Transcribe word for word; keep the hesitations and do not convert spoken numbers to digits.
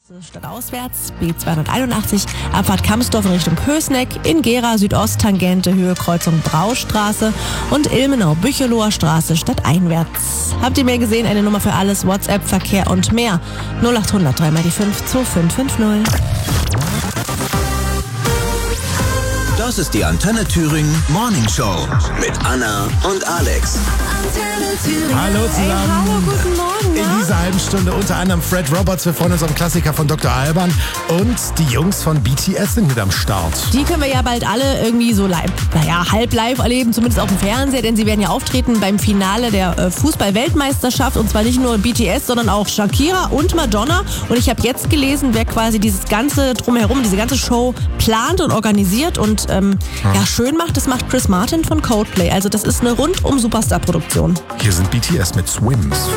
Stadt auswärts, B zweihunderteinundachtzig, Abfahrt Kamsdorf in Richtung Pößneck, in Gera Südosttangente, Höhe Kreuzung Braustraße und Ilmenau-Bücheloher Straße stadteinwärts. Habt ihr mehr gesehen? Eine Nummer für alles, WhatsApp, Verkehr und mehr. null acht hundert drei mal die fünf zwei fünf fünf null. Das ist die Antenne Thüringen Morning Show mit Anna und Alex. Hallo zusammen. Ey, hallo, guten Morgen. In Na? dieser halben Stunde unter anderem Fred Roberts, wir freuen uns am Klassiker von Doktor Alban, und die Jungs von B T S sind mit am Start. Die können wir ja bald alle irgendwie so live, naja, halb live erleben, zumindest auf dem Fernseher, denn sie werden ja auftreten beim Finale der äh, Fußball-Weltmeisterschaft, und zwar nicht nur B T S, sondern auch Shakira und Madonna. Und ich habe jetzt gelesen, wer quasi dieses ganze Drumherum, diese ganze Show plant und organisiert und ähm, hm. ja, schön macht, das macht Chris Martin von Coldplay. Also das ist eine rundum Superstar-Produktion. Hier sind B T S mit Swims.